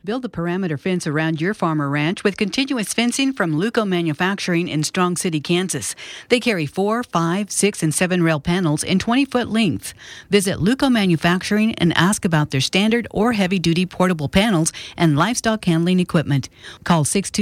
Build a perimeter fence around your farm or ranch with continuous fencing from Luco Manufacturing in Strong City, Kansas. They carry 4, 5, 6, and 7 rail panels in 20-foot length. Visit Luco Manufacturing and ask about their standard or heavy-duty portable panels and livestock handling equipment. Call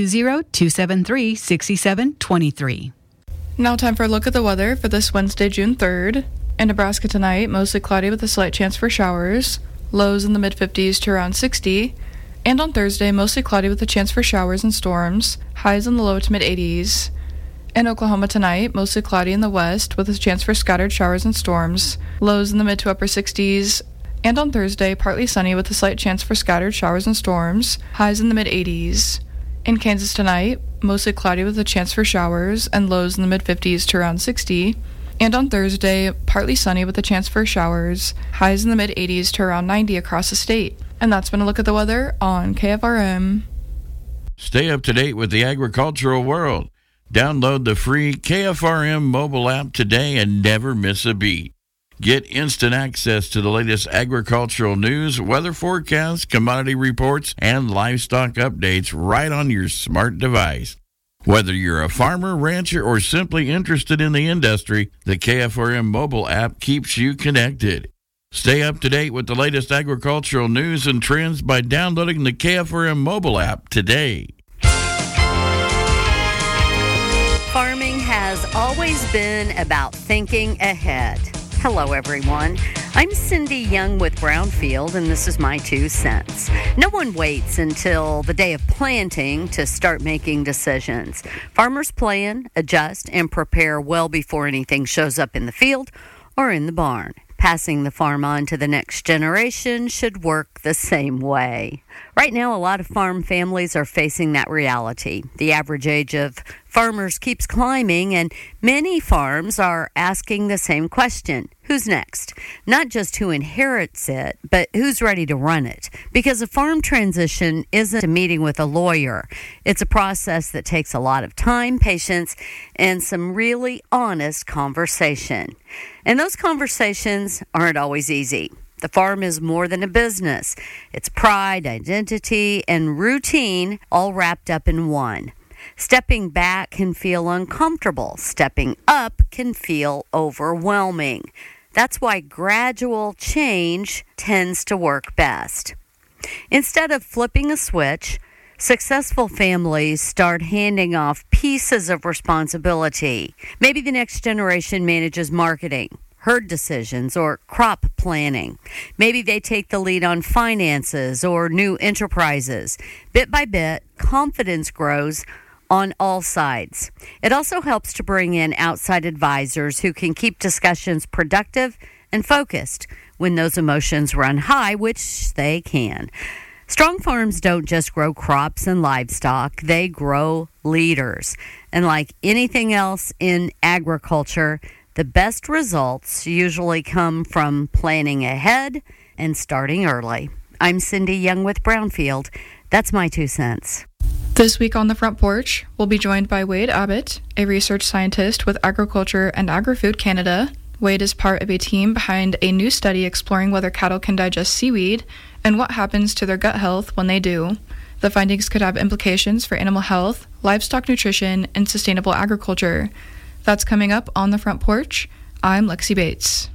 620-273-6723. Now time for a look at the weather for this Wednesday, June 3rd. In Nebraska tonight, mostly cloudy with a slight chance for showers. Lows in the mid-50s to around 60. And on Thursday, mostly cloudy with a chance for showers and storms, highs in the low to mid-80s. In Oklahoma tonight, mostly cloudy in the west with a chance for scattered showers and storms, lows in the mid to upper 60s. And on Thursday, partly sunny with a slight chance for scattered showers and storms, highs in the mid-80s. In Kansas tonight, mostly cloudy with a chance for showers and lows in the mid-50s to around 60. And on Thursday, partly sunny with a chance for showers, highs in the mid-80s to around 90 across the state. And that's been a look at the weather on KFRM. Stay up to date with the agricultural world. Download the free KFRM mobile app today and never miss a beat. Get instant access to the latest agricultural news, weather forecasts, commodity reports, and livestock updates right on your smart device. Whether you're a farmer, rancher, or simply interested in the industry, the KFRM mobile app keeps you connected. Stay up to date with the latest agricultural news and trends by downloading the KFRM mobile app today. Farming has always been about thinking ahead. Hello, everyone. I'm Cindy Young with Brownfield, and this is my 2 cents. No one waits until the day of planting to start making decisions. Farmers plan, adjust, and prepare well before anything shows up in the field or in the barn. Passing the farm on to the next generation should work the same way. Right now, a lot of farm families are facing that reality. The average age of farmers keeps climbing, and many farms are asking the same question. Who's next? Not just who inherits it, but who's ready to run it. Because a farm transition isn't a meeting with a lawyer. It's a process that takes a lot of time, patience, and some really honest conversation. And those conversations aren't always easy. The farm is more than a business. It's pride, identity, and routine all wrapped up in one. Stepping back can feel uncomfortable. Stepping up can feel overwhelming. That's why gradual change tends to work best. Instead of flipping a switch, successful families start handing off pieces of responsibility. Maybe the next generation manages marketing, herd decisions, or crop planning. Maybe they take the lead on finances or new enterprises. Bit by bit, confidence grows on all sides. It also helps to bring in outside advisors who can keep discussions productive and focused when those emotions run high, which they can. Strong farms don't just grow crops and livestock, they grow leaders. And like anything else in agriculture, the best results usually come from planning ahead and starting early. I'm Cindy Young with Brownfield. That's my 2 cents. This week on the Front Porch, we'll be joined by Wade Abbott, a research scientist with Agriculture and Agri-Food Canada. Wade is part of a team behind a new study exploring whether cattle can digest seaweed and what happens to their gut health when they do. The findings could have implications for animal health, livestock nutrition, and sustainable agriculture. That's coming up on the Front Porch. I'm Lexi Bates.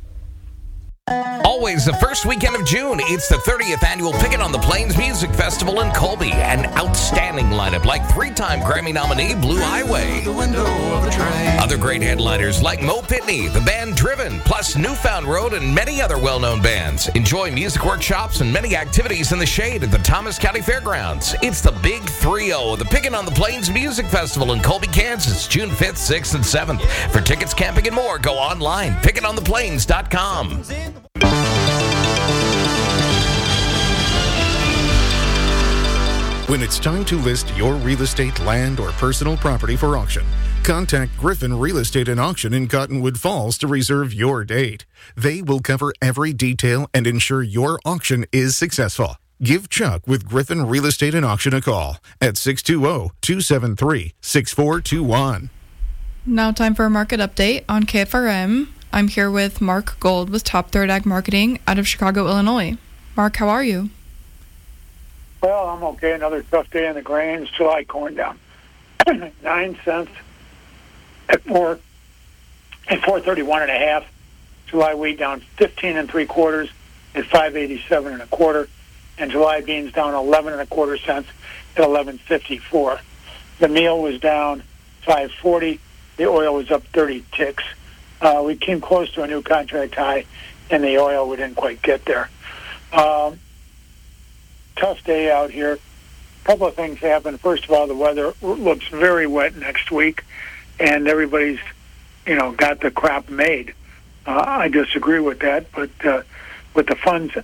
Always the first weekend of June, it's the 30th annual Pickin' on the Plains Music Festival in Colby. An outstanding lineup like 3-time Grammy nominee Blue Highway. Other great headliners like Mo Pitney, the band Driven, plus Newfound Road and many other well-known bands. Enjoy music workshops and many activities in the shade at the Thomas County Fairgrounds. It's the Big 3-0 of the Pickin' on the Plains Music Festival in Colby, Kansas, June 5th, 6th, and 7th. For tickets, camping, and more, go online, pickinontheplains.com. When it's time to list your real estate, land, or personal property for auction, contact Griffin Real Estate and Auction in Cottonwood Falls to reserve your date. They will cover every detail and ensure your auction is successful. Give Chuck with Griffin Real Estate and Auction a call at 620-273-6421. Now time for a market update on KFRM. I'm here with Mark Gold with Top Third Ag Marketing out of Chicago, Illinois. Mark, how are you? Well, I'm okay. Another tough day in the grains. July corn down 9 cents at 431.5. July wheat down 15 3/4 at 587 1/4, and July beans down 11 1/4 cents at 11.54. The meal was down 5.40. The oil was up 30 ticks. We came close to a new contract high in the oil. We didn't quite get there. Tough day out here. A couple of things happened. First of all, the weather looks very wet next week, and everybody's, got the crop made. I disagree with that, but with the funds,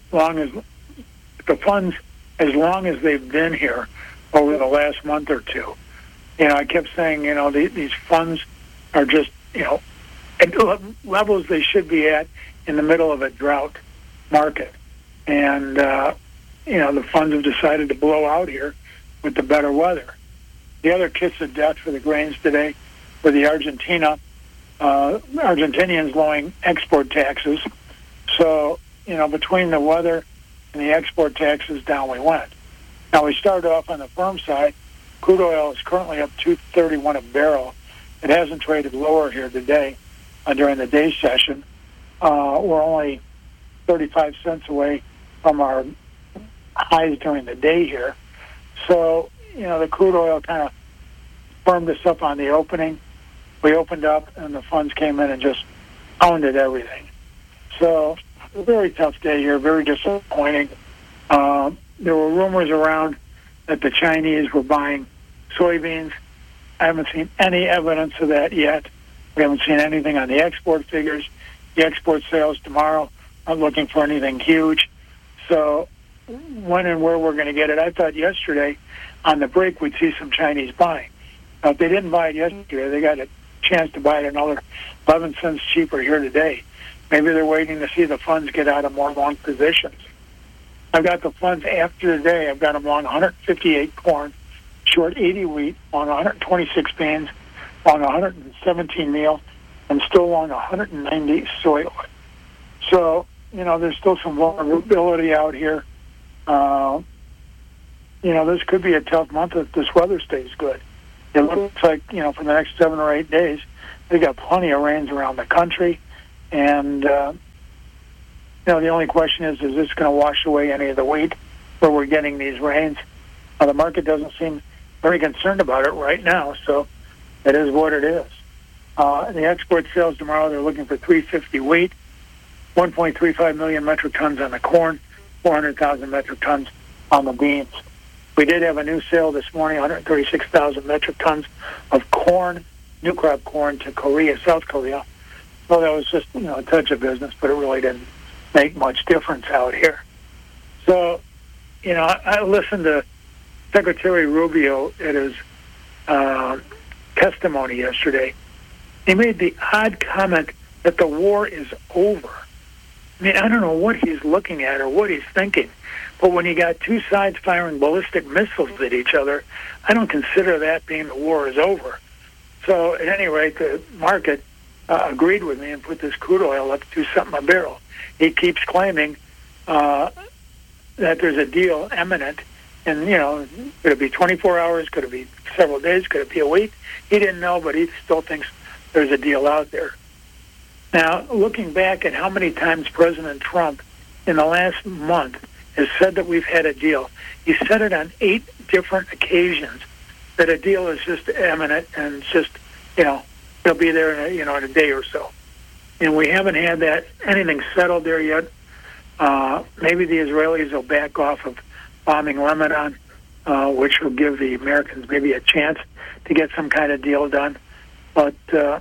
as long as they've been here over the last month or two, I kept saying, these funds are just, at levels they should be at in the middle of a drought market. And, the funds have decided to blow out here with the better weather. The other kiss of death for the grains today were the Argentinians lowering export taxes. So, between the weather and the export taxes, down we went. Now, we started off on the firm side. Crude oil is currently up $2.31 a barrel. It hasn't traded lower here today during the day session. We're only 35 cents away from our highs during the day here. So, the crude oil kind of firmed us up on the opening. We opened up, and the funds came in and just pounded everything. So, a very tough day here, very disappointing. There were rumors around that the Chinese were buying soybeans. I haven't seen any evidence of that yet. We haven't seen anything on the export figures. The export sales tomorrow aren't looking for anything huge. So when and where we're going to get it, I thought yesterday on the break we'd see some Chinese buying. Now, if they didn't buy it yesterday, they got a chance to buy it another 11 cents cheaper here today. Maybe they're waiting to see the funds get out of more long positions. I've got the funds after today. I've got them long 158 corn, short 80 wheat, long 126 beans, long 117 meal, and still long 190 soy oil. So, there's still some vulnerability out here. This could be a tough month if this weather stays good. It looks like, for the next 7 or 8 days, they got plenty of rains around the country. And, the only question is this going to wash away any of the wheat where we're getting these rains? The market doesn't seem very concerned about it right now, so it is what it is. The export sales tomorrow, they're looking for 350 wheat, 1.35 million metric tons on the corn, 400,000 metric tons on the beans. We did have a new sale this morning, 136,000 metric tons of corn, new crop corn to Korea, South Korea. So that was just, a touch of business, but it really didn't make much difference out here. So, I listened to Secretary Rubio at his testimony yesterday. He made the odd comment that the war is over. I mean, I don't know what he's looking at or what he's thinking, but when you got two sides firing ballistic missiles at each other, I don't consider that being the war is over. So, at any rate, the market agreed with me and put this crude oil up to something a barrel. He keeps claiming that there's a deal imminent, and, could it be 24 hours, could it be several days, could it be a week? He didn't know, but he still thinks there's a deal out there. Now, looking back at how many times President Trump in the last month has said that we've had a deal, he said it on 8 different occasions that a deal is just imminent and it's just, they'll be there in a day or so. And we haven't had anything settled there yet. Maybe the Israelis will back off of bombing Lebanon, which will give the Americans maybe a chance to get some kind of deal done. But,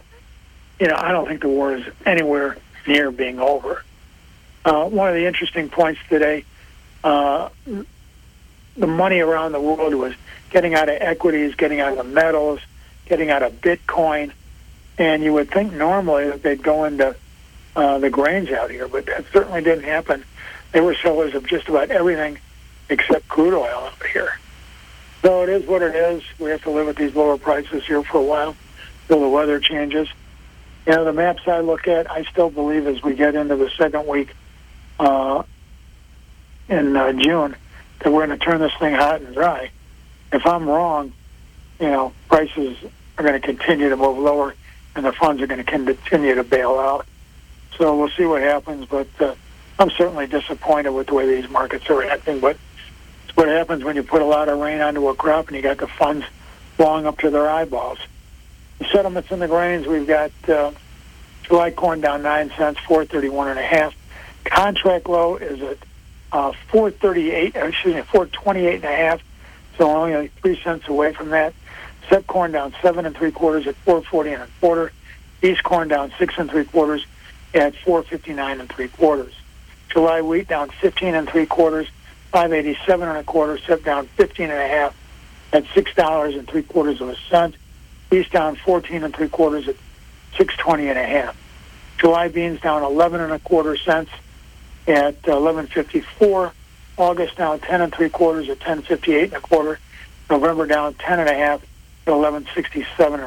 I don't think the war is anywhere near being over. One of the interesting points today, the money around the world was getting out of equities, getting out of metals, getting out of Bitcoin. And you would think normally that they'd go into the grains out here, but that certainly didn't happen. They were sellers of just about everything except crude oil out here. So it is what it is. We have to live with these lower prices here for a while till the weather changes. The maps I look at, I still believe as we get into the second week in June, that we're going to turn this thing hot and dry. If I'm wrong, prices are going to continue to move lower, and the funds are going to continue to bail out. So we'll see what happens, but I'm certainly disappointed with the way these markets are acting. But it's what happens when you put a lot of rain onto a crop and you got the funds blowing up to their eyeballs. The settlements in the grains, we've got July corn down 9 cents, 431.5. Contract low is at 428.5. So only 3 cents away from that. Set corn down 7 3/4 at 440.25. East corn down 6 3/4 at 459 3/4. July wheat down 15 3/4, 587.25. Set down 15.5 at $6.75. East down 14 3/4 at 620.5. July beans down 11 1/4 cents at 11.54. August down 10 3/4 at 10.58 1/4. November down 10.5 at 11.67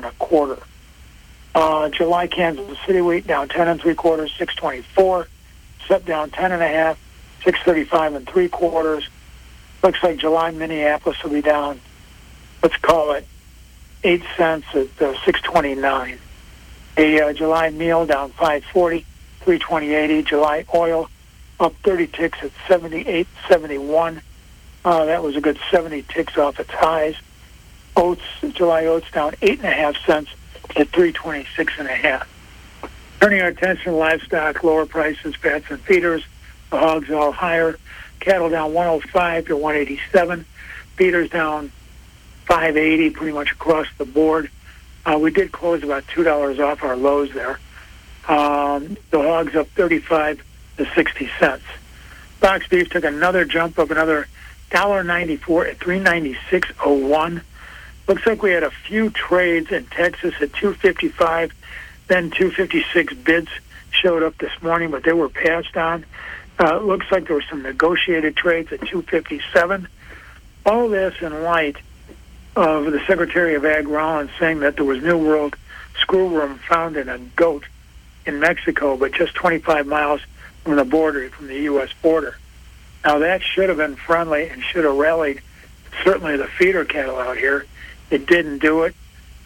1/4. July Kansas City wheat down 10 3/4, 6.24. Set down 10.5, 6.35 3/4. Looks like July Minneapolis will be down, let's call it 8 cents at 6.29. A July meal down 5.40, 3.20.80. July oil up 30 ticks at 78.71. That was a good 70 ticks off its highs. Oats, July oats down 8.5 cents at 3.26.5. Turning our attention to livestock, lower prices, fats and feeders. The hogs all higher. Cattle down 105 to 187. Feeders down 5.80 pretty much across the board. We did close about $2 off our lows there. The hogs up 35 to 60 cents. Box beef took another jump of another $1.94 at 396.01. Looks like we had a few trades in Texas at 255, then 256 bids showed up this morning, but they were passed on. Looks like there were some negotiated trades at 257. All this in light of the Secretary of Ag Rollins saying that there was New World screwworm found in a goat in Mexico, but just 25 miles from the border, from the U.S. border. Now, that should have been friendly and should have rallied certainly the feeder cattle out here. It didn't do it.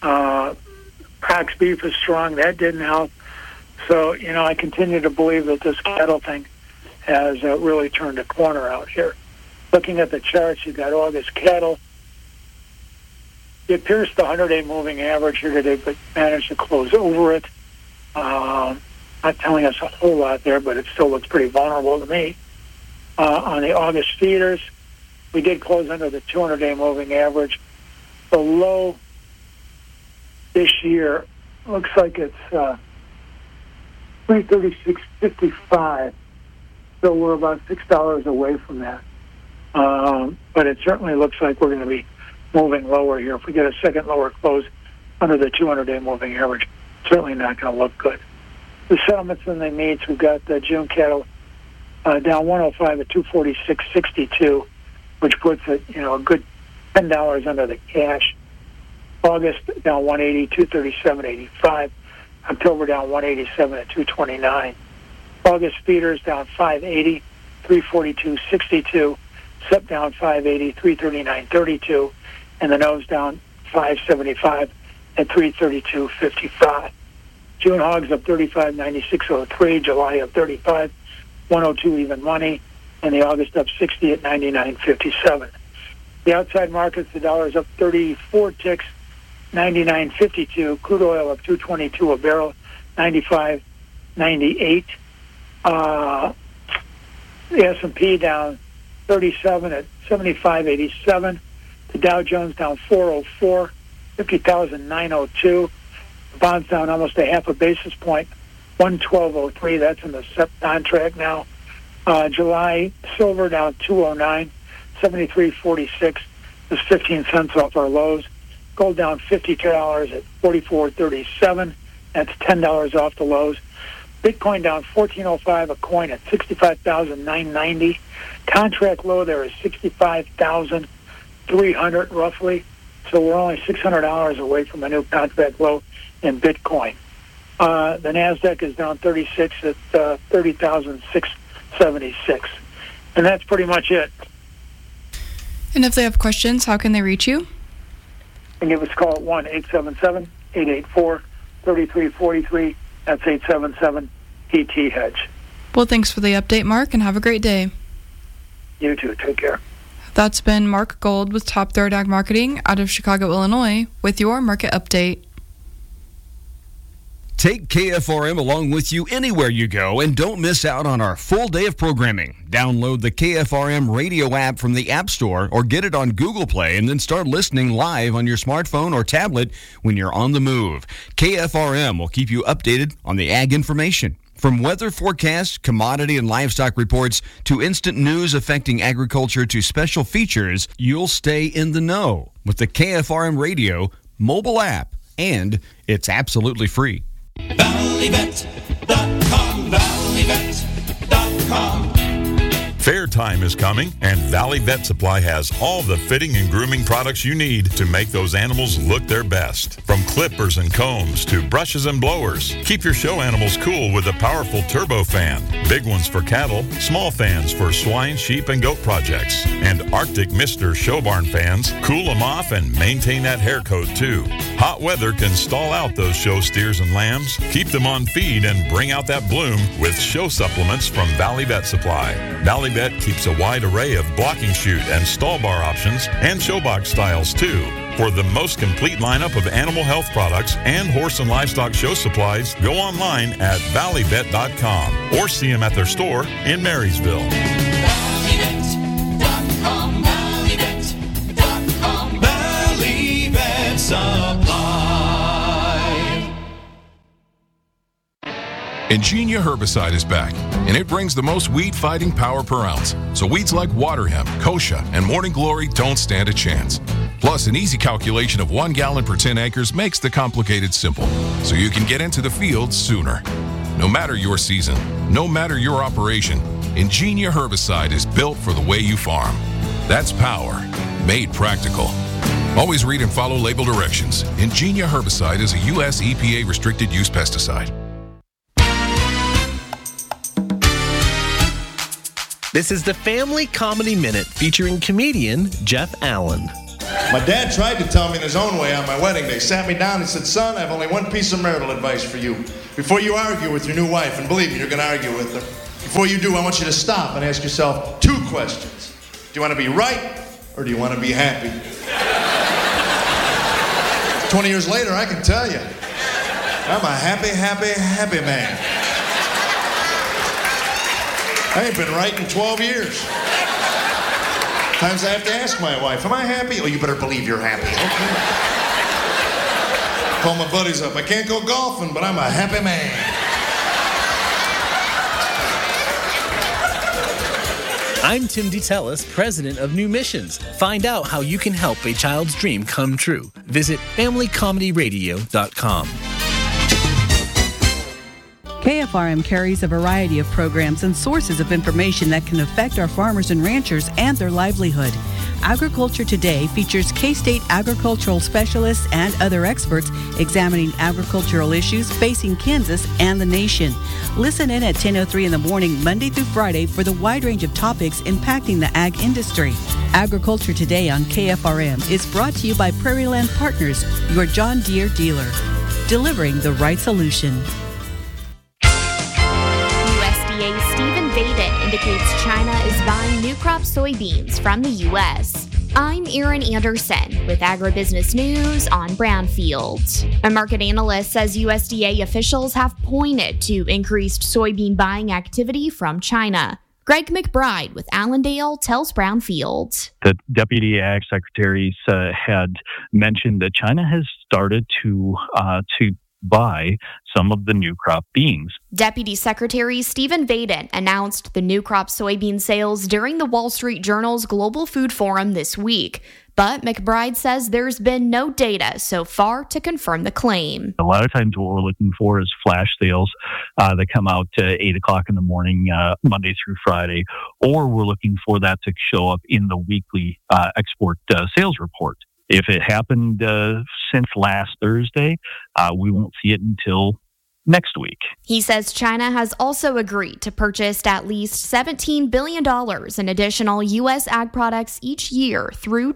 Cox beef is strong. That didn't help. So, I continue to believe that this cattle thing has really turned a corner out here. Looking at the charts, you've got August cattle. It pierced the 100-day moving average here today, but managed to close over it. Not telling us a whole lot there, but it still looks pretty vulnerable to me. On the August feeders, we did close under the 200-day moving average. The low this year looks like it's 336.55. So we're about $6 away from that. But it certainly looks like we're going to be moving lower here. If we get a second lower close under the 200-day moving average, certainly not going to look good. The settlements in the meats, we've got the June cattle down 105 at 246.62, which puts it, a good $10 under the cash. August down 180, 237.85. October down 187 at 229. August feeders down 580, 342.62. Sep down 580, 339.32. And the nose down 575 at 332.55. June hogs up 35.96.03. July up 35, 102 even money. And the August up 60 at 99.57. The outside markets, the dollar's up 34 ticks, 99.52. Crude oil up 222 a barrel, 95.98. The S&P down 37 at 75.87. The Dow Jones down 404, 50,902. The bonds down almost a half a basis point, 112.03. That's in the SEP contract now. July silver down 209, 73.46. That's 15 cents off our lows. Gold down $52 at 44.37. That's $10 off the lows. Bitcoin down $14.05 a coin at 65,990. Contract low there is 65,300 roughly. So we're only $600 away from a new contract low in Bitcoin. The NASDAQ is down 36 at 30,676. And that's pretty much it. And if they have questions, how can they reach you? And give us a call at 1-877-884-3343. That's 877-ET-HEDGE. Well, thanks for the update, Mark, and have a great day. You too. Take care. That's been Mark Gold with Top Third Ag Marketing out of Chicago, Illinois, with your market update. Take KFRM along with you anywhere you go and don't miss out on our full day of programming. Download the KFRM radio app from the App Store or get it on Google Play and then start listening live on your smartphone or tablet when you're on the move. KFRM will keep you updated on the ag information. From weather forecasts, commodity and livestock reports, to instant news affecting agriculture to special features, you'll stay in the know with the KFRM radio mobile app, and it's absolutely free. ValleyVet.com, ValleyVet.com. Fair time is coming, and Valley Vet Supply has all the fitting and grooming products you need to make those animals look their best. From clippers and combs to brushes and blowers, keep your show animals cool with a powerful turbo fan. Big ones for cattle, small fans for swine, sheep, and goat projects. And Arctic Mister show barn fans cool them off and maintain that hair coat too. Hot weather can stall out those show steers and lambs. Keep them on feed and bring out that bloom with show supplements from Valley Vet Supply. Valley Vet keeps a wide array of blocking chute and stall bar options and showbox styles too. For the most complete lineup of animal health products and horse and livestock show supplies, go online at valleyvet.com or see them at their store in Marysville. ValleyVet.com, ValleyVet.com, Valley Vet Supply. Ingenia herbicide is back, and it brings the most weed-fighting power per ounce. So weeds like water hemp, kochia, and morning glory don't stand a chance. Plus, an easy calculation of 1 gallon per 10 acres makes the complicated simple, so you can get into the field sooner. No matter your season, no matter your operation, Ingenia herbicide is built for the way you farm. That's power, made practical. Always read and follow label directions. Ingenia herbicide is a U.S. EPA restricted use pesticide. This is the Family Comedy Minute featuring comedian Jeff Allen. My dad tried to tell me in his own way on my wedding day. Sat me down and said, "Son, I have only one piece of marital advice for you. Before you argue with your new wife, and believe me, you're going to argue with her. Before you do, I want you to stop and ask yourself 2 questions. Do you want to be right, or do you want to be happy?" 20 years later, I can tell you, I'm a happy, happy, happy man. I ain't been right in 12 years. Times I have to ask my wife, "Am I happy?" "Oh, you better believe you're happy." "Okay." Call my buddies up. "I can't go golfing, but I'm a happy man." I'm Tim DeTellis, president of New Missions. Find out how you can help a child's dream come true. Visit FamilyComedyRadio.com. KFRM carries a variety of programs and sources of information that can affect our farmers and ranchers and their livelihood. Agriculture Today features K-State agricultural specialists and other experts examining agricultural issues facing Kansas and the nation. Listen in at 10:03 in the morning, Monday through Friday, for the wide range of topics impacting the ag industry. Agriculture Today on KFRM is brought to you by Prairie Land Partners, your John Deere dealer, delivering the right solution. USDA Stephen Vaden indicates China is buying new crop soybeans from the U.S. I'm Erin Anderson with Agribusiness News on Brownfield. A market analyst says USDA officials have pointed to increased soybean buying activity from China. Greg McBride with Allendale tells Brownfield. The Deputy Ag Secretary had mentioned that China has started to buy some of the new crop beans. Deputy Secretary Stephen Vaden announced the new crop soybean sales during the Wall Street Journal's Global Food Forum this week. But McBride says there's been no data so far to confirm the claim. A lot of times what we're looking for is flash sales that come out 8 o'clock in the morning, Monday through Friday, or we're looking for that to show up in the weekly export sales report. If it happened since last Thursday, we won't see it until next week. He says China has also agreed to purchase at least $17 billion in additional U.S. ag products each year through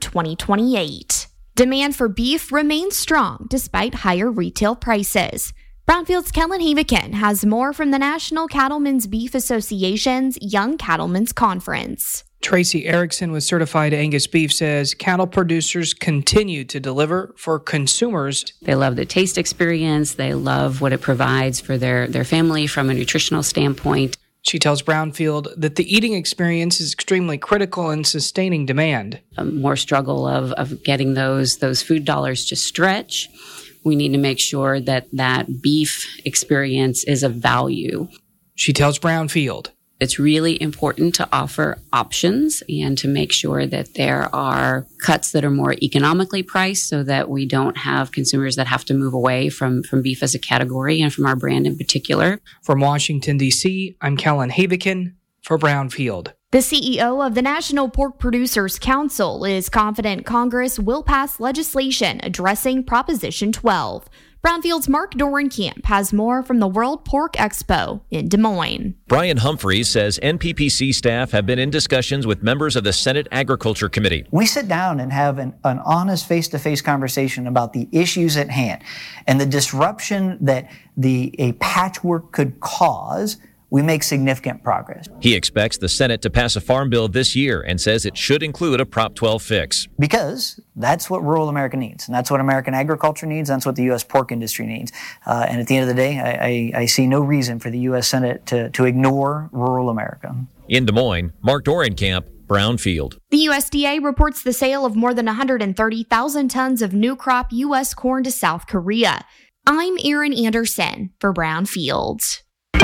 2028. Demand for beef remains strong despite higher retail prices. Brownfield's Kellen Havikin has more from the National Cattlemen's Beef Association's Young Cattlemen's Conference. Tracy Erickson with Certified Angus Beef says cattle producers continue to deliver for consumers. They love the taste experience. They love what it provides for their family from a nutritional standpoint. She tells Brownfield that the eating experience is extremely critical in sustaining demand. More struggle of getting those food dollars to stretch. We need to make sure that beef experience is of value. She tells Brownfield it's really important to offer options and to make sure that there are cuts that are more economically priced so that we don't have consumers that have to move away from beef as a category and from our brand in particular. From Washington, D.C., I'm Kellen Havikin for Brownfield. The CEO of the National Pork Producers Council is confident Congress will pass legislation addressing Proposition 12. Brownfield's Mark Dorenkamp has more from the World Pork Expo in Des Moines. Brian Humphreys says NPPC staff have been in discussions with members of the Senate Agriculture Committee. We sit down and have an honest face-to-face conversation about the issues at hand and the disruption that a patchwork could cause. We make significant progress. He expects the Senate to pass a farm bill this year and says it should include a Prop 12 fix. Because that's what rural America needs, and that's what American agriculture needs, and that's what the U.S. pork industry needs. And at the end of the day, I see no reason for the U.S. Senate to ignore rural America. In Des Moines, Mark Dorenkamp, Brownfield. The USDA reports the sale of more than 130,000 tons of new crop U.S. corn to South Korea. I'm Erin Anderson for Brownfield.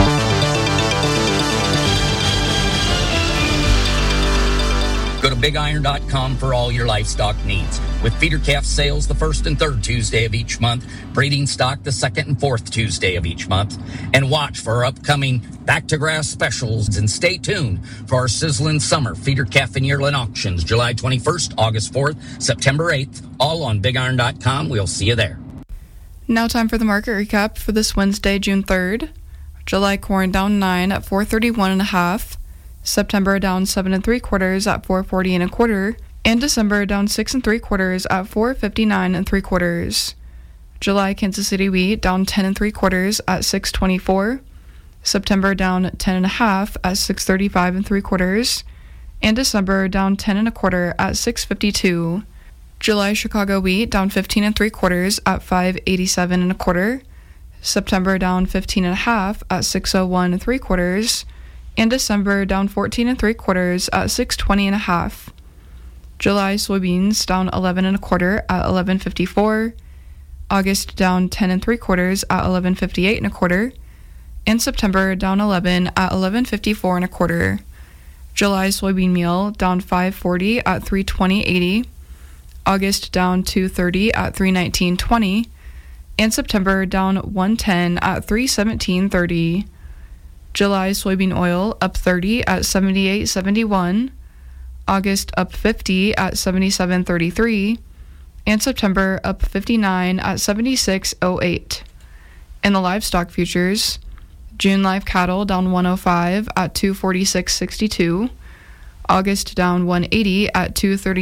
Go to BigIron.com for all your livestock needs. With feeder calf sales the first and third Tuesday of each month, breeding stock the second and fourth Tuesday of each month, and watch for our upcoming back to grass specials and stay tuned for our sizzling summer feeder calf and yearling auctions July 21st, August 4th, September 8th, all on BigIron.com. We'll see you there. Now time for the market recap for this Wednesday, June 3rd. July corn down 9 at 431.5. September down 7 3/4 at 440 1/4, and December down 6 3/4 at 459 3/4. July Kansas City wheat down 10 3/4 at 624. September down 10 1/2 at 635 3/4, and December down 10 1/4 at 652. July Chicago wheat down 15 3/4 at 587 1/4. September down 15 1/2 at 601 3/4. And December down 14 3/4 at 620 1/2. July soybeans down 11 1/4 at 1154. August down 10 3/4 at 1158 1/4. And September down 11 at 1154 1/4. July soybean meal down 540 at 320.80. August down 230 at 319.20. And September down 110 at 317.30. July soybean oil up 30 at 78.71, August up 50 at 77.33, and September up 59 at 76.08. In the livestock futures, June live cattle down 105 at 246.62, August down 180 at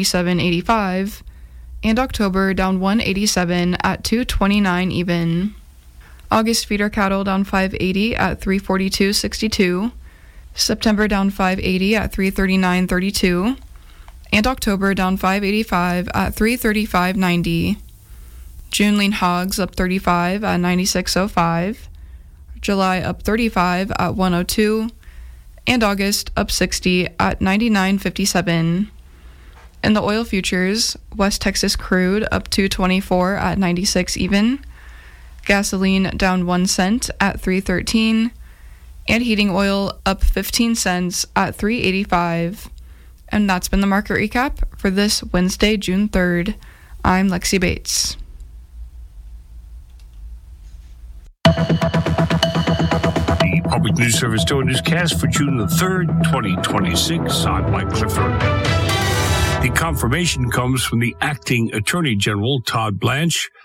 237.85, and October down 187 at 229 even. August feeder cattle down 580 at 342.62, September down 580 at 339.32, and October down 585 at 335.90. June lean hogs up 35 at 96.05, July up 35 at 102, and August up 60 at 99.57. In the oil futures, West Texas crude up 224 at 96 even, gasoline down 1 cent at 3.13, and heating oil up 15 cents at 3.85. And that's been the market recap for this Wednesday, June 3rd. I'm Lexi Bates. The Public News Service Tower Newscast for June the 3rd, 2026. I'm Mike Clifford. The confirmation comes from the Acting Attorney General, Todd Blanche.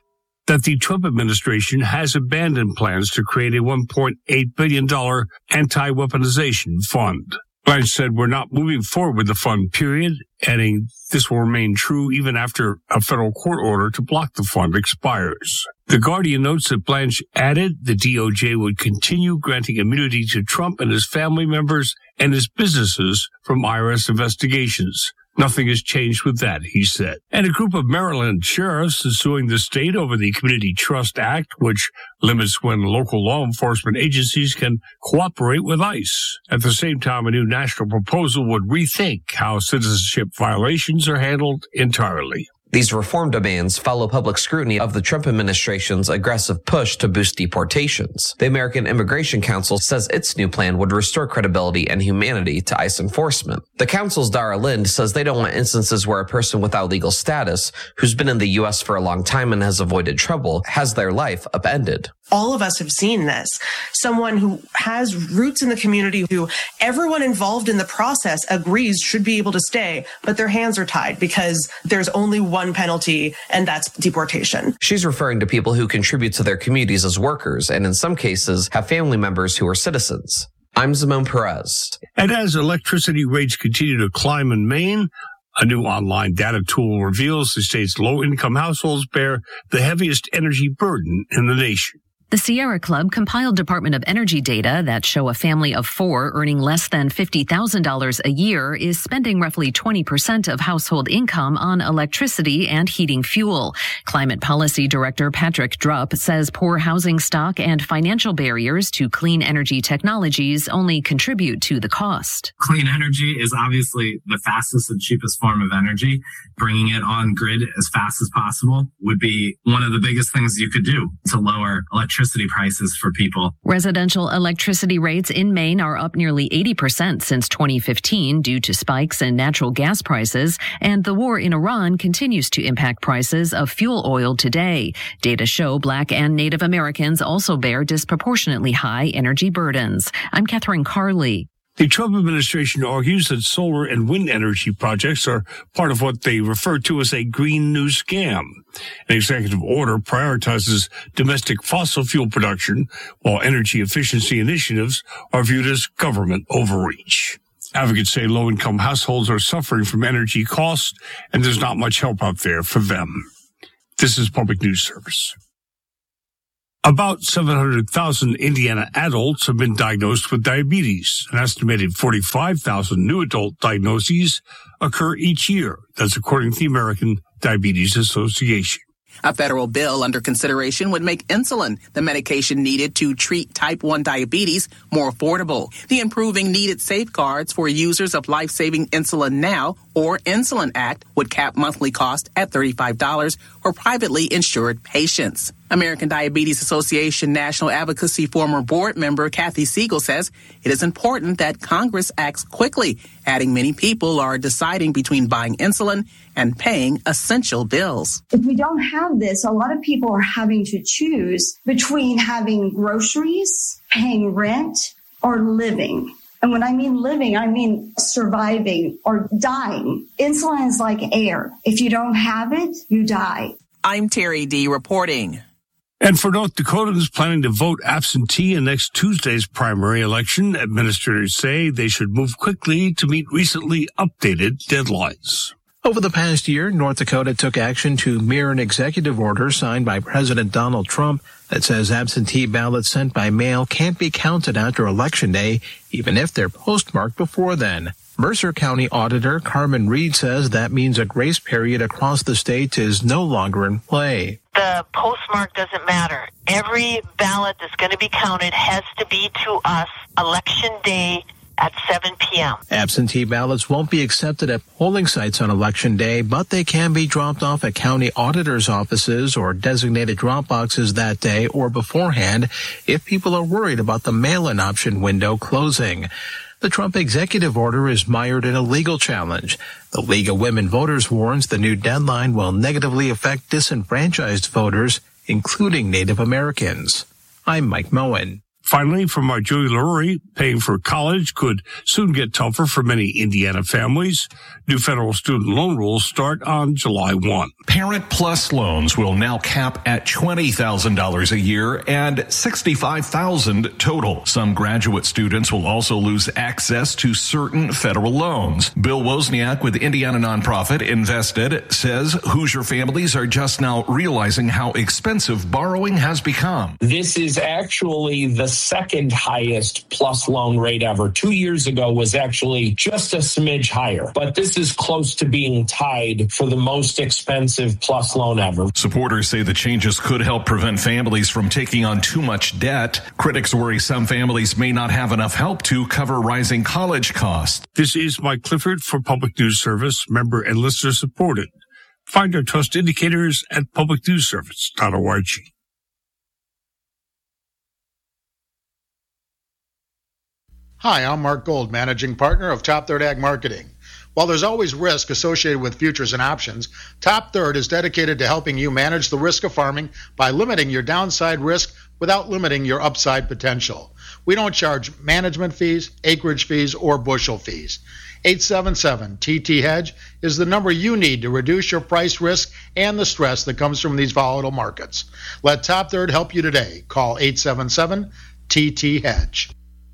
that the Trump administration has abandoned plans to create a $1.8 billion anti-weaponization fund. Blanche said, "We're not moving forward with the fund, period," adding, "This will remain true even after a federal court order to block the fund expires." The Guardian notes that Blanche added the DOJ would continue granting immunity to Trump and his family members and his businesses from IRS investigations. "Nothing has changed with that," he said. And a group of Maryland sheriffs is suing the state over the Community Trust Act, which limits when local law enforcement agencies can cooperate with ICE. At the same time, a new national proposal would rethink how citizenship violations are handled entirely. These reform demands follow public scrutiny of the Trump administration's aggressive push to boost deportations. The American Immigration Council says its new plan would restore credibility and humanity to ICE enforcement. The council's Dara Lind says they don't want instances where a person without legal status, who's been in the U.S. for a long time and has avoided trouble, has their life upended. All of us have seen this. Someone who has roots in the community, who everyone involved in the process agrees should be able to stay, but their hands are tied because there's only one penalty, and that's deportation. She's referring to people who contribute to their communities as workers and in some cases have family members who are citizens. I'm Simone Perez. And as electricity rates continue to climb in Maine, a new online data tool reveals the state's low-income households bear the heaviest energy burden in the nation. The Sierra Club compiled Department of Energy data that show a family of 4 earning less than $50,000 a year is spending roughly 20% of household income on electricity and heating fuel. Climate Policy Director Patrick Drupp says poor housing stock and financial barriers to clean energy technologies only contribute to the cost. Clean energy is obviously the fastest and cheapest form of energy. Bringing it on grid as fast as possible would be one of the biggest things you could do to lower electricity prices for people. Residential electricity rates in Maine are up nearly 80% since 2015 due to spikes in natural gas prices, and the war in Iran continues to impact prices of fuel oil today. Data show Black and Native Americans also bear disproportionately high energy burdens. I'm Catherine Carley. The Trump administration argues that solar and wind energy projects are part of what they refer to as a green new scam. An executive order prioritizes domestic fossil fuel production, while energy efficiency initiatives are viewed as government overreach. Advocates say low-income households are suffering from energy costs, and there's not much help out there for them. This is Public News Service. About 700,000 Indiana adults have been diagnosed with diabetes. An estimated 45,000 new adult diagnoses occur each year. That's according to the American Diabetes Association. A federal bill under consideration would make insulin, the medication needed to treat type 1 diabetes, more affordable. The Improving Needed Safeguards for Users of Life-Saving Insulin Now, or Insulin Act, would cap monthly cost at $35 for privately insured patients. American Diabetes Association National Advocacy former board member Kathy Siegel says it is important that Congress acts quickly, adding many people are deciding between buying insulin and paying essential bills. If we don't have this, a lot of people are having to choose between having groceries, paying rent, or living. And when I mean living, I mean surviving or dying. Insulin is like air. If you don't have it, you die. I'm Terry D. reporting. And for North Dakotans planning to vote absentee in next Tuesday's primary election, administrators say they should move quickly to meet recently updated deadlines. Over the past year, North Dakota took action to mirror an executive order signed by President Donald Trump that says absentee ballots sent by mail can't be counted after Election Day, even if they're postmarked before then. Mercer County Auditor Carmen Reed says that means a grace period across the state is no longer in play. The postmark doesn't matter. Every ballot that's going to be counted has to be to us Election Day at 7 p.m. Absentee ballots won't be accepted at polling sites on Election Day, but they can be dropped off at county auditors' offices or designated drop boxes that day or beforehand if people are worried about the mail-in option window closing. The Trump executive order is mired in a legal challenge. The League of Women Voters warns the new deadline will negatively affect disenfranchised voters, including Native Americans. I'm Mike Moen. Finally, from our Julie Lurie, paying for college could soon get tougher for many Indiana families. New federal student loan rules start on July 1. Parent Plus loans will now cap at $20,000 a year and $65,000 total. Some graduate students will also lose access to certain federal loans. Bill Wozniak with Indiana nonprofit Invested says Hoosier families are just now realizing how expensive borrowing has become. This is actually the second highest plus loan rate ever. 2 years ago was actually just a smidge higher, but this is close to being tied for the most expensive plus loan ever. Supporters say the changes could help prevent families from taking on too much debt. Critics worry some families may not have enough help to cover rising college costs. This is Mike Clifford for Public News Service, member and listener supported. Find our trust indicators at publicnewsservice.org. Hi, I'm Mark Gold, Managing Partner of Top Third Ag Marketing. While there's always risk associated with futures and options, Top Third is dedicated to helping you manage the risk of farming by limiting your downside risk without limiting your upside potential. We don't charge management fees, acreage fees, or bushel fees. 877-TT-HEDGE is the number you need to reduce your price risk and the stress that comes from these volatile markets. Let Top Third help you today. Call 877-TT-HEDGE.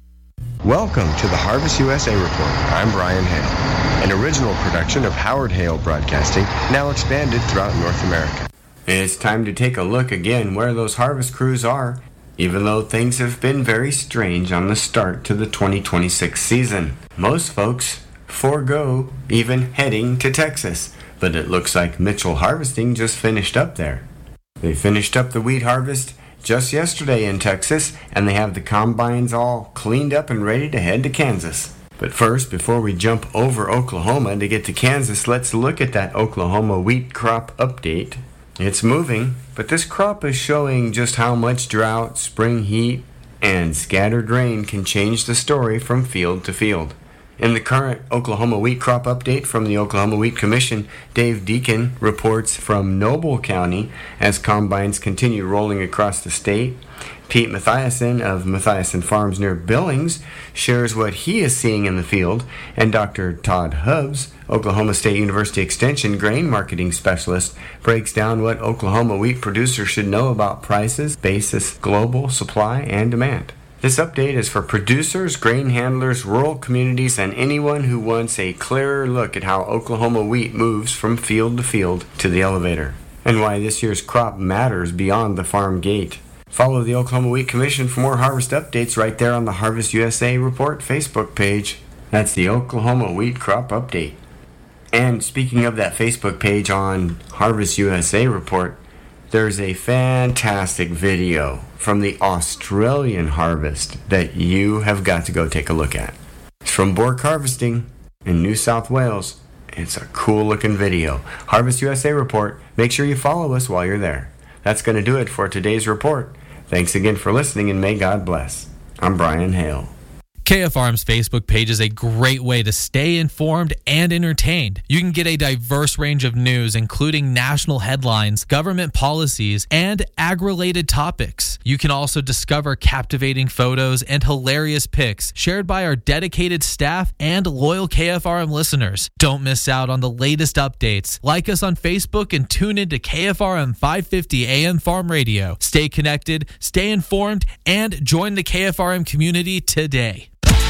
Welcome to the Harvest USA Report. I'm Brian Hale, an original production of Howard Hale Broadcasting, now expanded throughout North America. It's time to take a look again where those harvest crews are, even though things have been very strange on the start to the 2026 season. Most folks forego even heading to Texas, but it looks like Mitchell Harvesting just finished up there. They finished up the wheat harvest just yesterday in Texas, and they have the combines all cleaned up and ready to head to Kansas. But first, before we jump over Oklahoma to get to Kansas, let's look at that Oklahoma wheat crop update. It's moving, but this crop is showing just how much drought, spring heat, and scattered rain can change the story from field to field. In the current Oklahoma wheat crop update from the Oklahoma Wheat Commission, Dave Deacon reports from Noble County as combines continue rolling across the state. Pete Mathiasen of Mathiasen Farms near Billings shares what he is seeing in the field, and Dr. Todd Hubbs, Oklahoma State University Extension grain marketing specialist, breaks down what Oklahoma wheat producers should know about prices, basis, global supply, and demand. This update is for producers, grain handlers, rural communities, and anyone who wants a clearer look at how Oklahoma wheat moves from field to field to the elevator, and why this year's crop matters beyond the farm gate. Follow the Oklahoma Wheat Commission for more harvest updates right there on the Harvest USA Report Facebook page. That's the Oklahoma Wheat Crop Update. And speaking of that Facebook page on Harvest USA Report, there's a fantastic video from the Australian harvest that you have got to go take a look at. It's from Bork Harvesting in New South Wales. It's a cool looking video. Harvest USA Report. Make sure you follow us while you're there. That's going to do it for today's report. Thanks again for listening, and may God bless. I'm Brian Hale. KFRM's Facebook page is a great way to stay informed and entertained. You can get a diverse range of news, including national headlines, government policies, and ag-related topics. You can also discover captivating photos and hilarious pics shared by our dedicated staff and loyal KFRM listeners. Don't miss out on the latest updates. Like us on Facebook and tune in to KFRM 550 AM Farm Radio. Stay connected, stay informed, and join the KFRM community today.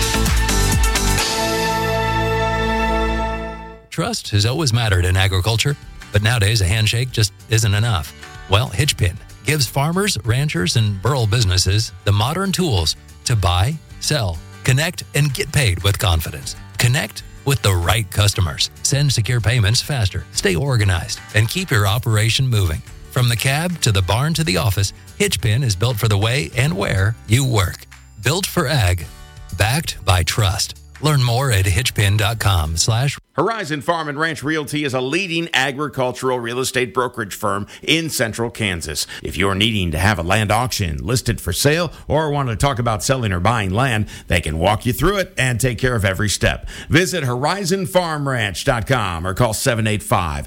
Trust has always mattered in agriculture, but nowadays a handshake just isn't enough. Well, Hitchpin gives farmers, ranchers, and rural businesses the modern tools to buy, sell, connect, and get paid with confidence. Connect with the right customers. Send secure payments faster, stay organized, and keep your operation moving. From the cab to the barn to the office, Hitchpin is built for the way and where you work. Built for ag, backed by trust. Learn more at hitchpin.com/ Horizon Farm and Ranch Realty is a leading agricultural real estate brokerage firm in central Kansas. If you're needing to have a land auction listed for sale or want to talk about selling or buying land, they can walk you through it and take care of every step. Visit horizonfarmranch.com or call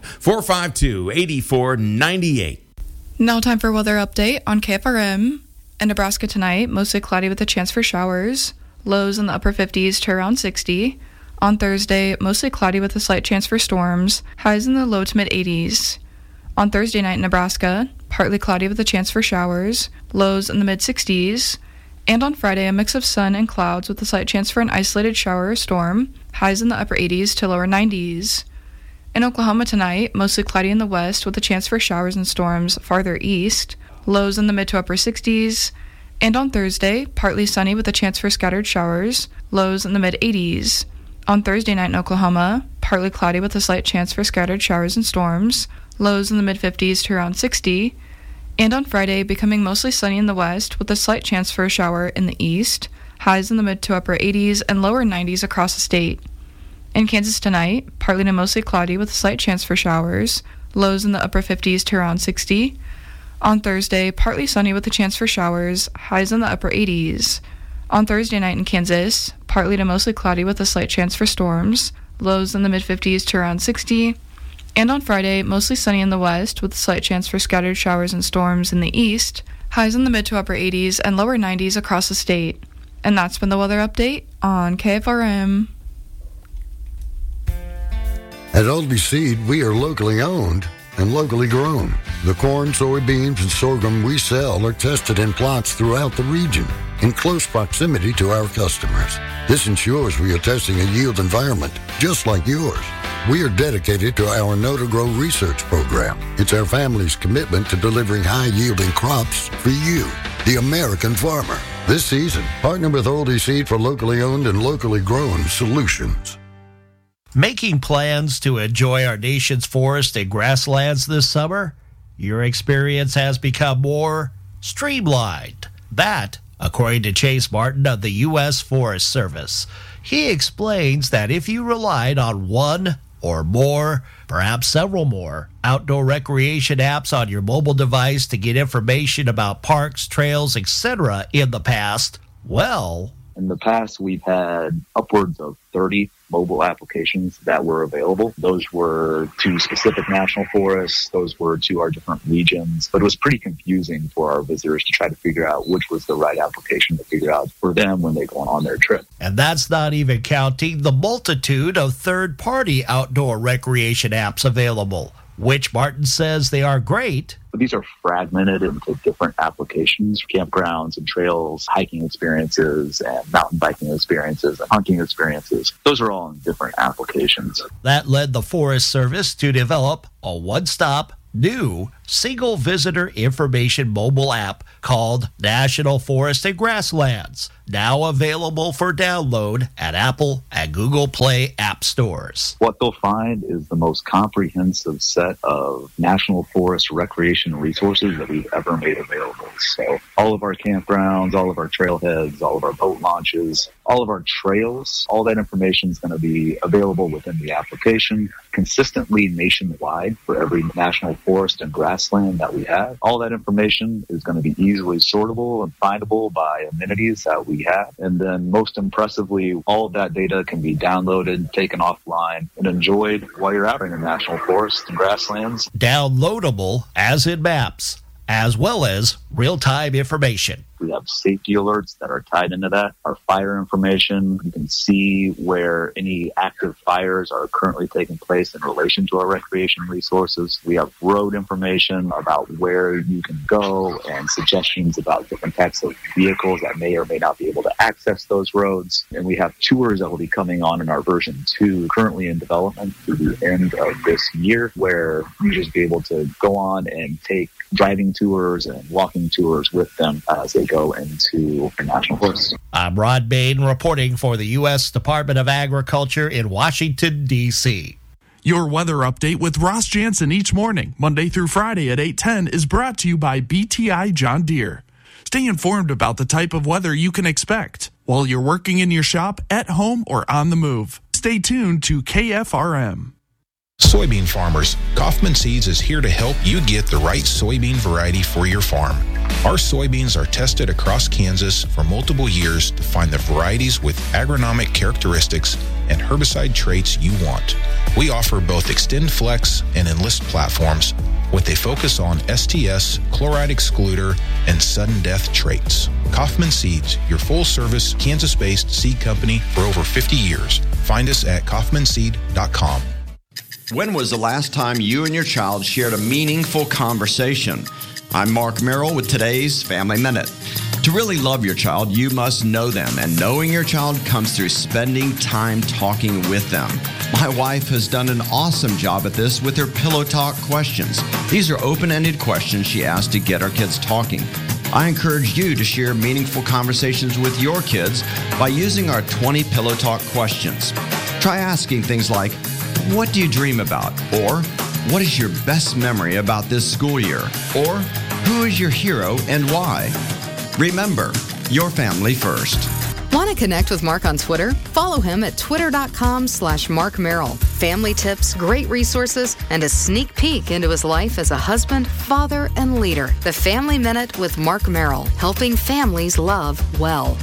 785-452-8498. Now time for weather update on KFRM. In Nebraska tonight, mostly cloudy with a chance for showers. Lows in the upper 50s to around 60. On Thursday, mostly cloudy with a slight chance for storms. Highs in the low to mid 80s. On Thursday night in Nebraska, partly cloudy with a chance for showers. Lows in the mid 60s. And on Friday, a mix of sun and clouds with a slight chance for an isolated shower or storm. Highs in the upper 80s to lower 90s. In Oklahoma tonight, mostly cloudy in the west with a chance for showers and storms farther east. Lows in the mid to upper 60s. And on Thursday, partly sunny with a chance for scattered showers. Lows in the mid 80s. On Thursday night in Oklahoma, partly cloudy with a slight chance for scattered showers and storms. Lows in the mid 50s to around 60. And on Friday, becoming mostly sunny in the west with a slight chance for a shower in the east. Highs in the mid to upper 80s and lower 90s across the state. In Kansas tonight, partly to mostly cloudy with a slight chance for showers. Lows in the upper 50s to around 60. On Thursday, partly sunny with a chance for showers. Highs in the upper 80s. On Thursday night in Kansas, partly to mostly cloudy with a slight chance for storms. Lows in the mid 50s to around 60. And on Friday, mostly sunny in the west with a slight chance for scattered showers and storms in the east. Highs in the mid to upper 80s and lower 90s across the state. And that's been the weather update on KFRM. At Aldi Seed, we are locally owned and locally grown. The corn, soybeans, and sorghum we sell are tested in plots throughout the region in close proximity to our customers. This ensures we are testing a yield environment just like yours. We are dedicated to our Know to Grow research program. It's our family's commitment to delivering high-yielding crops for you, the American farmer. This season, partner with Aldi Seed for locally owned and locally grown solutions. Making plans to enjoy our nation's forest and grasslands this summer? Your experience has become more streamlined. That, according to Chase Martin of the U.S. Forest Service. He explains that if you relied on one or more, perhaps several more, outdoor recreation apps on your mobile device to get information about parks, trails, etc. in the past, well... In the past, we've had upwards of 30 mobile applications that were available. Those were to specific national forests. Those were to our different regions. But it was pretty confusing for our visitors to try to figure out which was the right application to figure out for them when they go on their trip. And that's not even counting the multitude of third-party outdoor recreation apps available, which Martin says they are great. But these are fragmented into different applications, campgrounds and trails, hiking experiences and mountain biking experiences and hunting experiences. Those are all in different applications. That led the Forest Service to develop a one-stop, new, single visitor information mobile app called National Forest and Grasslands, now available for download at Apple and Google Play app stores. What they'll find is the most comprehensive set of national forest recreation resources that we've ever made available. So all of our campgrounds, all of our trailheads, all of our boat launches, all of our trails, all that information is going to be available within the application consistently nationwide for every national forest and grassland that we have. All that information is going to be easily sortable and findable by amenities that we have. And then most impressively, all of that data can be downloaded, taken offline, and enjoyed while you're out in the national forests and grasslands. Downloadable as in maps, as well as real-time information. We have safety alerts that are tied into that. Our fire information, you can see where any active fires are currently taking place in relation to our recreation resources. We have road information about where you can go and suggestions about different types of vehicles that may or may not be able to access those roads. And we have tours that will be coming on in our version 2, currently in development through the end of this year, where you just be able to go on and take driving tours and walking tours with them as they go into our national forests. I'm Rod Bain reporting for the U.S. Department of Agriculture in Washington, D.C. Your weather update with Ross Jansen each morning, Monday through Friday at 8:10, is brought to you by BTI John Deere. Stay informed about the type of weather you can expect while you're working in your shop, at home, or on the move. Stay tuned to KFRM. Soybean farmers, Kaufman Seeds is here to help you get the right soybean variety for your farm. Our soybeans are tested across Kansas for multiple years to find the varieties with agronomic characteristics and herbicide traits you want. We offer both Extend Flex and Enlist platforms with a focus on STS, chloride excluder, and sudden death traits. Kaufman Seeds, your full-service, Kansas-based seed company for over 50 years. Find us at kaufmanseed.com. When was the last time you and your child shared a meaningful conversation? I'm Mark Merrill with today's Family Minute. To really love your child, you must know them, and knowing your child comes through spending time talking with them. My wife has done an awesome job at this with her Pillow Talk questions. These are open-ended questions she asked to get our kids talking. I encourage you to share meaningful conversations with your kids by using our 20 Pillow Talk questions. Try asking things like, what do you dream about? Or, what is your best memory about this school year? Or, who is your hero and why? Remember, your family first. Want to connect with Mark on Twitter? Follow him at twitter.com/Mark Merrill. Family tips, great resources, and a sneak peek into his life as a husband, father, and leader. The Family Minute with Mark Merrill, helping families love well.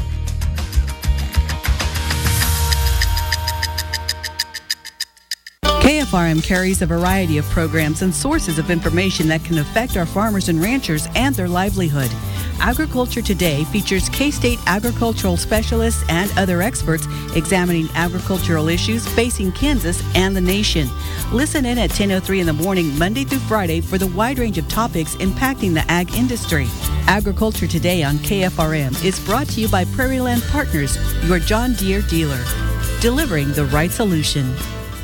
KFRM carries a variety of programs and sources of information that can affect our farmers and ranchers and their livelihood. Agriculture Today features K-State agricultural specialists and other experts examining agricultural issues facing Kansas and the nation. Listen in at 10:03 in the morning, Monday through Friday, for the wide range of topics impacting the ag industry. Agriculture Today on KFRM is brought to you by Prairie Land Partners, your John Deere dealer, delivering the right solution.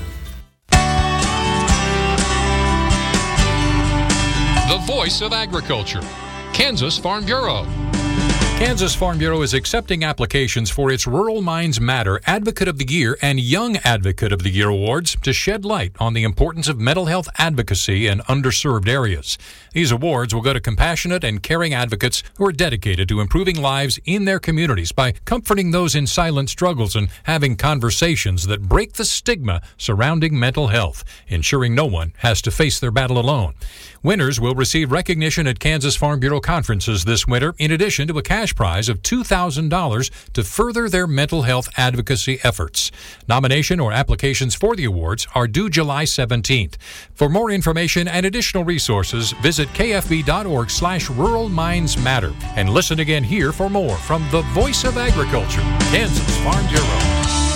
The voice of agriculture. Kansas Farm Bureau. Kansas Farm Bureau is accepting applications for its Rural Minds Matter Advocate of the Year and Young Advocate of the Year awards to shed light on the importance of mental health advocacy in underserved areas. These awards will go to compassionate and caring advocates who are dedicated to improving lives in their communities by comforting those in silent struggles and having conversations that break the stigma surrounding mental health, ensuring no one has to face their battle alone. Winners will receive recognition at Kansas Farm Bureau conferences this winter, in addition to a cash prize of $2,000 to further their mental health advocacy efforts. Nomination or applications for the awards are due July 17th. For more information and additional resources, visit kfb.org/Rural Minds Matter. And listen again here for more from the Voice of Agriculture, Kansas Farm Bureau.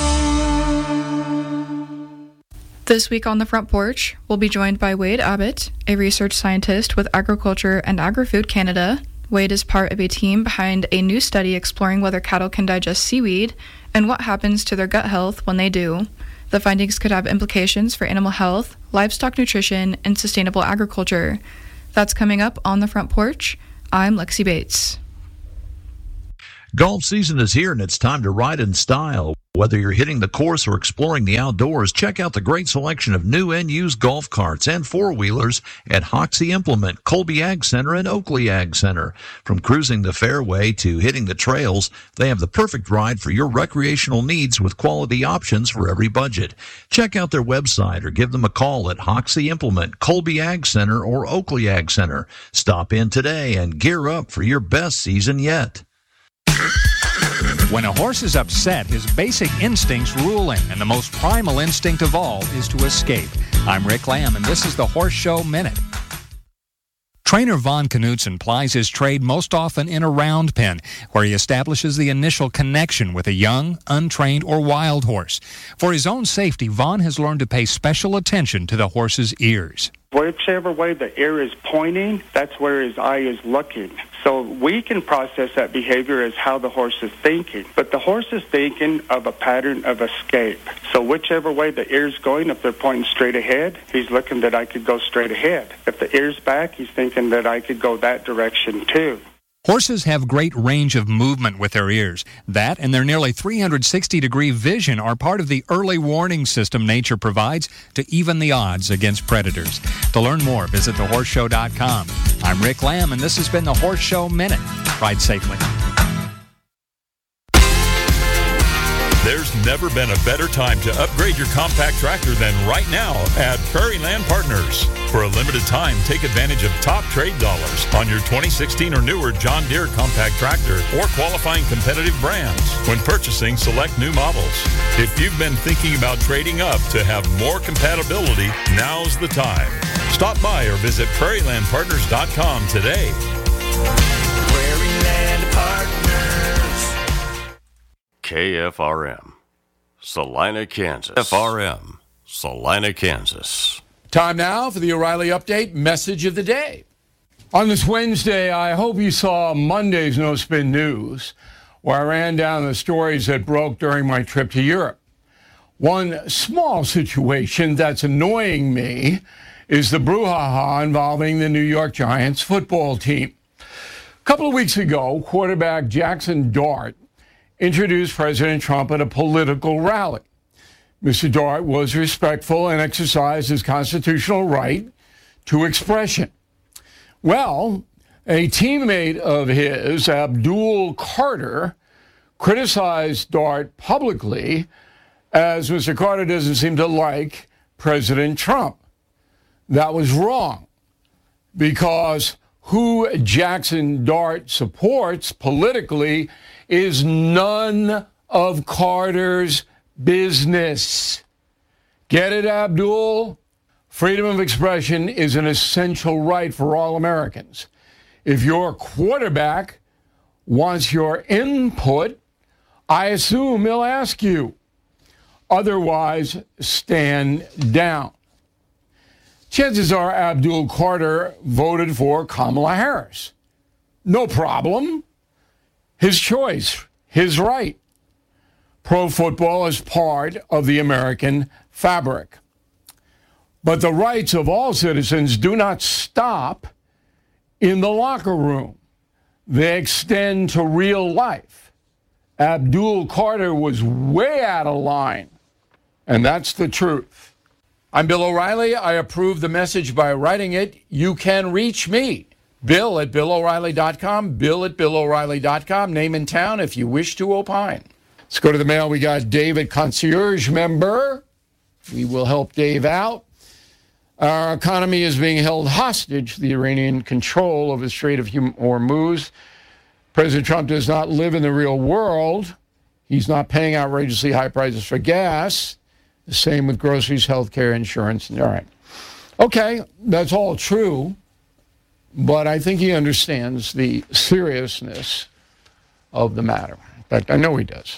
This week on the Front Porch, we'll be joined by Wade Abbott, a research scientist with Agriculture and Agri-Food Canada. Wade is part of a team behind a new study exploring whether cattle can digest seaweed and what happens to their gut health when they do. The findings could have implications for animal health, livestock nutrition, and sustainable agriculture. That's coming up on the Front Porch. I'm Lexi Bates. Golf season is here, and it's time to ride in style. Whether you're hitting the course or exploring the outdoors, check out the great selection of new and used golf carts and four-wheelers at Hoxie Implement, Colby Ag Center, and Oakley Ag Center. From cruising the fairway to hitting the trails, they have the perfect ride for your recreational needs with quality options for every budget. Check out their website or give them a call at Hoxie Implement, Colby Ag Center, or Oakley Ag Center. Stop in today and gear up for your best season yet. When a horse is upset, his basic instincts rule him, and the most primal instinct of all is to escape. I'm Rick Lamb, and this is the Horse Show Minute. Trainer Vaughn Knutson plies his trade most often in a round pen, where he establishes the initial connection with a young, untrained, or wild horse. For his own safety, Vaughn has learned to pay special attention to the horse's ears. Whichever way the ear is pointing, that's where his eye is looking. So we can process that behavior as how the horse is thinking. But the horse is thinking of a pattern of escape. So whichever way the ear's going, if they're pointing straight ahead, he's looking that I could go straight ahead. If the ear's back, he's thinking that I could go that direction too. Horses have great range of movement with their ears. That and their nearly 360-degree vision are part of the early warning system nature provides to even the odds against predators. To learn more, visit thehorseshow.com. I'm Rick Lamb, and this has been the Horse Show Minute. Ride safely. There's never been a better time to upgrade your compact tractor than right now at Prairie Land Partners. For a limited time, take advantage of top trade dollars on your 2016 or newer John Deere compact tractor or qualifying competitive brands when purchasing select new models. If you've been thinking about trading up to have more compatibility, now's the time. Stop by or visit prairielandpartners.com today. Prairie Land Partners. KFRM, Salina, Kansas. FRM, Salina, Kansas. Time now for the O'Reilly Update message of the day. On this Wednesday, I hope you saw Monday's No Spin News, where I ran down the stories that broke during my trip to Europe. One small situation that's annoying me is the brouhaha involving the New York Giants football team. A couple of weeks ago, quarterback Jackson Dart introduced President Trump at a political rally. Mr. Dart was respectful and exercised his constitutional right to expression. Well, a teammate of his, Abdul Carter, criticized Dart publicly as Mr. Carter doesn't seem to like President Trump. That was wrong, because who Jackson Dart supports politically is none of Carter's business. Get it, Abdul? Freedom of expression is an essential right for all Americans. If your quarterback wants your input, I assume he'll ask you. Otherwise, stand down. Chances are Abdul Carter voted for Kamala Harris. No problem. His choice, his right. Pro football is part of the American fabric. But the rights of all citizens do not stop in the locker room. They extend to real life. Abdul Carter was way out of line, and that's the truth. I'm Bill O'Reilly. I approve the message by writing it. You can reach me, Bill at BillO'Reilly.com, Bill at BillO'Reilly.com, name and town if you wish to opine. Let's go to the mail. We got David, concierge member. We will help Dave out. Our economy is being held hostage to the Iranian control of the Strait of Hormuz. President Trump does not live in the real world. He's not paying outrageously high prices for gas. The same with groceries, health care, insurance. All right. Okay, that's all true, but I think he understands the seriousness of the matter. In fact, I know he does.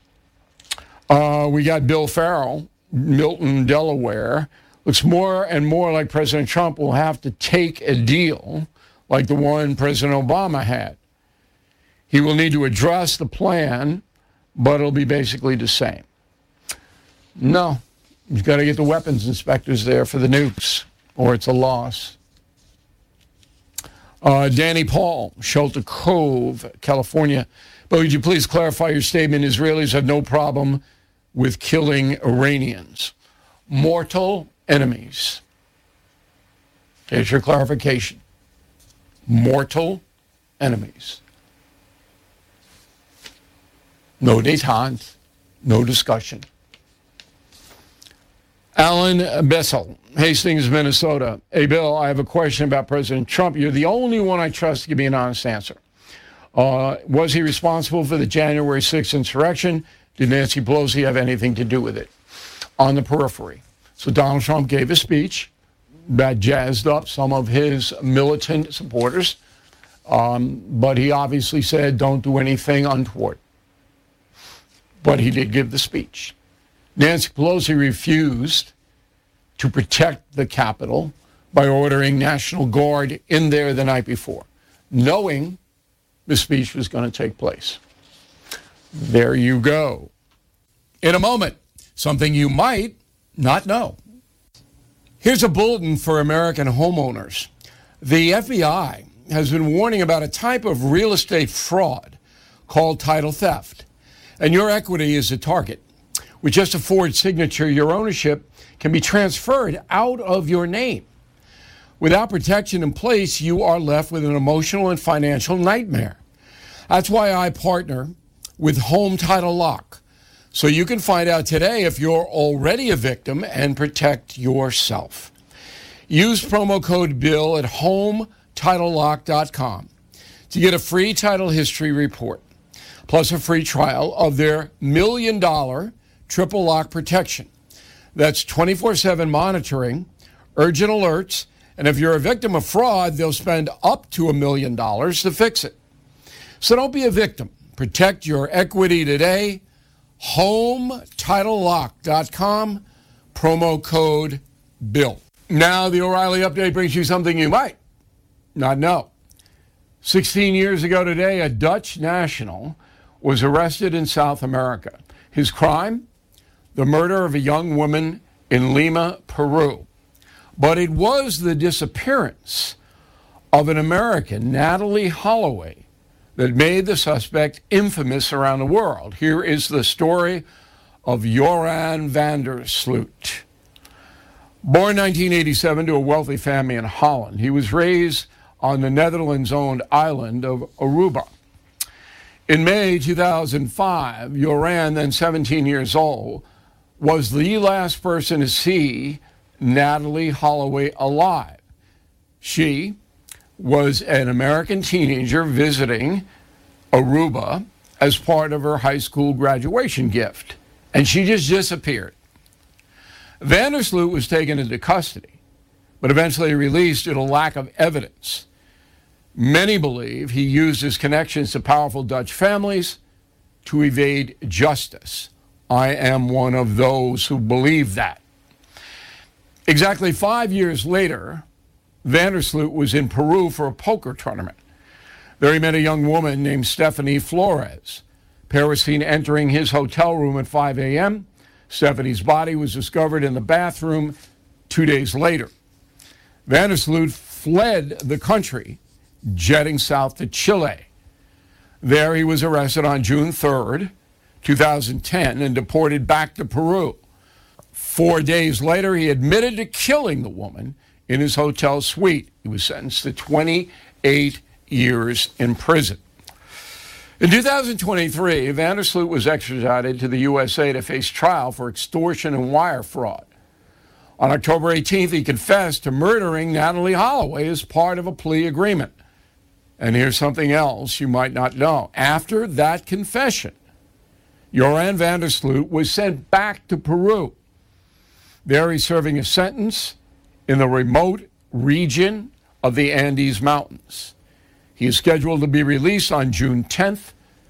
We got Bill Farrell, Milton, Delaware. Looks more and more like President Trump will have to take a deal like the one President Obama had. He will need to address the plan, but it'll be basically the same. No, you've got to get the weapons inspectors there for the nukes, or it's a loss. Danny Paul, Shelter Cove, California. But would you please clarify your statement? Israelis have no problem with killing Iranians. Mortal enemies. There's your clarification. Mortal enemies. No détente, no discussion. Alan Bessel, Hastings, Minnesota. Hey, Bill, I have a question about President Trump. You're the only one I trust to give me an honest answer. Was he responsible for the January 6th insurrection? Did Nancy Pelosi have anything to do with it? On the periphery. So Donald Trump gave a speech that jazzed up some of his militant supporters, but he obviously said, don't do anything untoward. But he did give the speech. Nancy Pelosi refused to protect the Capitol by ordering National Guard in there the night before, knowing the speech was going to take place. There you go. In a moment, something you might not know. Here's a bulletin for American homeowners. The FBI has been warning about a type of real estate fraud called title theft, and your equity is a target. With just a Ford signature, your ownership can be transferred out of your name. Without protection in place, you are left with an emotional and financial nightmare. That's why I partner with Home Title Lock, so you can find out today if you're already a victim and protect yourself. Use promo code BILL at HomeTitleLock.com to get a free title history report, plus a free trial of their $1 million triple lock protection. That's 24/7 monitoring, urgent alerts, And if you're a victim of fraud, they'll spend up to $1 million to fix it. So don't be a victim. Protect your equity today. HomeTitleLock.com, promo code BILL. Now the O'Reilly Update brings you something you might not know. 16 years ago today, a Dutch national was arrested in South America. His crime? The murder of a young woman in Lima, Peru. But it was the disappearance of an American, Natalee Holloway, that made the suspect infamous around the world. Here is the story of Joran van der Sloot. Born 1987 to a wealthy family in Holland, he was raised on the Netherlands-owned island of Aruba. In May 2005, Joran, then 17 years old, was the last person to see Natalee Holloway alive. She was an American teenager visiting Aruba as part of her high school graduation gift, and she just disappeared. Van der Sloot was taken into custody, but eventually released due to lack of evidence. Many believe he used his connections to powerful Dutch families to evade justice. I am one of those who believe that. Exactly 5 years later, Van der Sloot was in Peru for a poker tournament. There he met a young woman named Stephanie Flores. Pair was seen entering his hotel room at 5 a.m. Stephanie's body was discovered in the bathroom 2 days later. Van der Sloot fled the country, jetting south to Chile. There he was arrested on June 3rd, 2010, and deported back to Peru. 4 days later, he admitted to killing the woman in his hotel suite. He was sentenced to 28 years in prison. In 2023, Van der Sloot was extradited to the USA to face trial for extortion and wire fraud. On October 18th, he confessed to murdering Natalee Holloway as part of a plea agreement. And here's something else you might not know. After that confession, Joran van der Sloot was sent back to Peru. There he's serving a sentence in the remote region of the Andes Mountains. He is scheduled to be released on June 10th,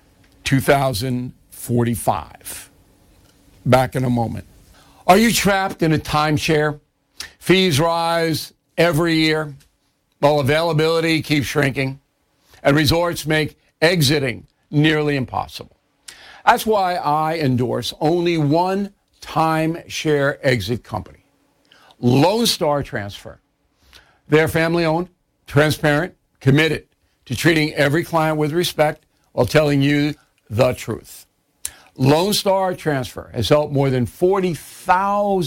2045. Back in a moment. Are you trapped in a timeshare? Fees rise every year, while availability keeps shrinking, and resorts make exiting nearly impossible. That's why I endorse only one timeshare exit company, Lone Star Transfer. They're family-owned, transparent, committed to treating every client with respect while telling you the truth. Lone Star Transfer has helped more than 40,000